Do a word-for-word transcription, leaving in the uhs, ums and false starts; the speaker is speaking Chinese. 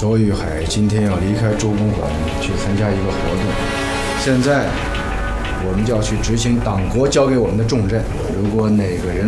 周玉海今天要离开周公馆去参加一个活动，现在我们就要去执行党国交给我们的重任。如果哪个人